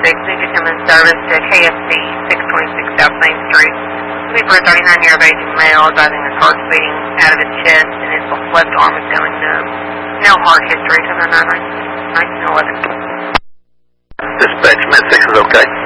626 need to come in service to KFC 626 South Main Street. Looking for a 39-year-old aging male advising his heart's beating out of his chest and his left arm is going numb. No heart history to the 1911. Dispatch, Med 6 is okay.